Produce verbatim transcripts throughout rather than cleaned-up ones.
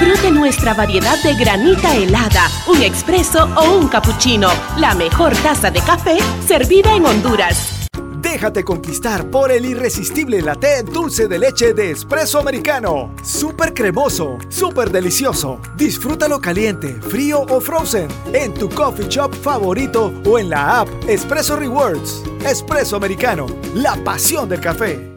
Disfrute nuestra variedad de granita helada, un expreso o un cappuccino. La mejor taza de café servida en Honduras. Déjate conquistar por el irresistible latte dulce de leche de Espresso Americano. Súper cremoso, súper delicioso. Disfrútalo caliente, frío o frozen en tu coffee shop favorito o en la app Espresso Rewards. Espresso Americano, la pasión del café.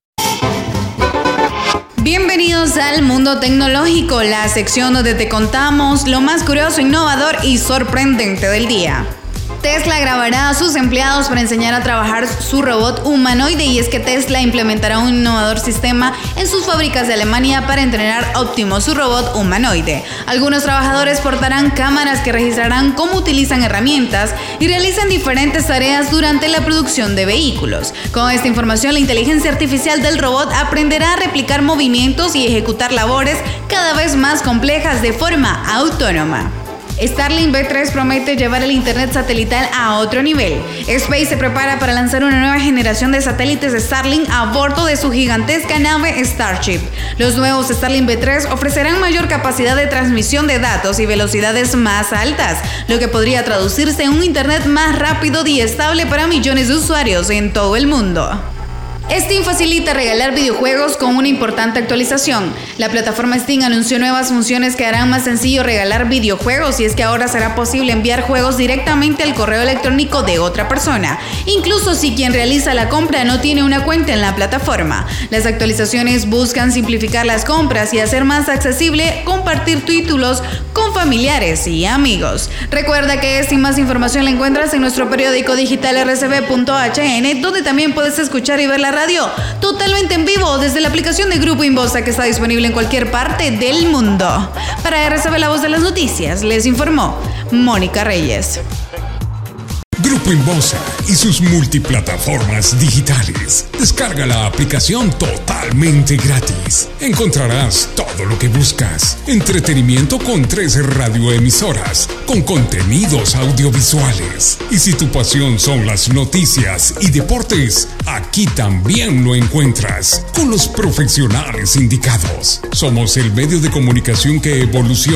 Bienvenidos al Mundo Tecnológico, la sección donde te contamos lo más curioso, innovador y sorprendente del día. Tesla grabará a sus empleados para enseñar a trabajar su robot humanoide, y es que Tesla implementará un innovador sistema en sus fábricas de Alemania para entrenar Optimus, su robot humanoide. Algunos trabajadores portarán cámaras que registrarán cómo utilizan herramientas y realizan diferentes tareas durante la producción de vehículos. Con esta información, la inteligencia artificial del robot aprenderá a replicar movimientos y ejecutar labores cada vez más complejas de forma autónoma. Starlink V tres promete llevar el internet satelital a otro nivel. Space se prepara para lanzar una nueva generación de satélites de Starlink a bordo de su gigantesca nave Starship. Los nuevos Starlink V tres ofrecerán mayor capacidad de transmisión de datos y velocidades más altas, lo que podría traducirse en un internet más rápido y estable para millones de usuarios en todo el mundo. Steam facilita regalar videojuegos con una importante actualización. La plataforma Steam anunció nuevas funciones que harán más sencillo regalar videojuegos, y es que ahora será posible enviar juegos directamente al correo electrónico de otra persona, incluso si quien realiza la compra no tiene una cuenta en la plataforma. Las actualizaciones buscan simplificar las compras y hacer más accesible compartir títulos con familiares y amigos. Recuerda que esta y más información la encuentras en nuestro periódico digital R C B punto H N, donde también puedes escuchar y ver la radio totalmente en vivo desde la aplicación de Grupo Inbosa, que está disponible en cualquier parte del mundo. Para R C B, la voz de las noticias, les informó Mónica Reyes. Grupo Inbosa y sus multiplataformas digitales. Descarga la aplicación totalmente gratis. Encontrarás todo lo que buscas. Entretenimiento con trece radioemisoras, con contenidos audiovisuales. Y si tu pasión son las noticias y deportes, aquí también lo encuentras, con los profesionales indicados. Somos el medio de comunicación que evoluciona